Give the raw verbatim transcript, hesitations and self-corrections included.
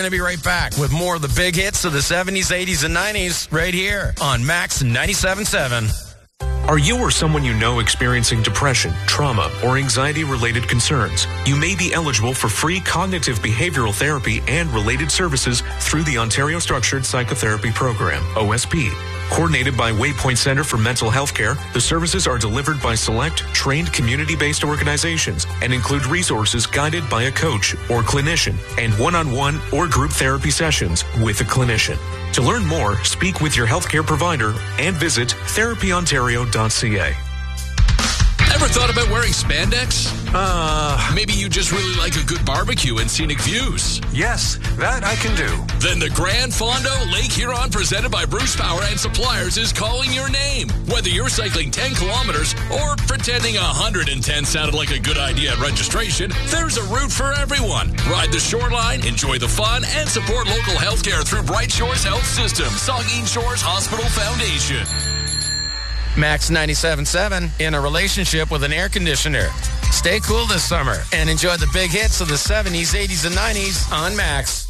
to be right back with more of the big hits of the seventies, eighties, and nineties right here on Max ninety-seven point seven. Are you or someone you know experiencing depression, trauma, or anxiety-related concerns? You may be eligible for free cognitive behavioral therapy and related services through the Ontario Structured Psychotherapy Program, O S P. Coordinated by Waypoint Center for Mental Health Care, the services are delivered by select, trained community-based organizations and include resources guided by a coach or clinician and one-on-one or group therapy sessions with a clinician. To learn more, speak with your healthcare provider and visit therapy ontario dot c a. Ever thought about wearing spandex? Uh, Maybe you just really like a good barbecue and scenic views. yes, that I can do. Then the Grand Fondo Lake Huron presented by Bruce Power and Suppliers is calling your name. Whether you're cycling ten kilometers or pretending one hundred ten sounded like a good idea at registration, there's a route for everyone. Ride the shoreline, enjoy the fun, and support local healthcare through Bright Shores Health System, Saugeen Shores Hospital Foundation. Max ninety-seven point seven in a relationship with an air conditioner. Stay cool this summer and enjoy the big hits of the seventies, eighties, and nineties on Max.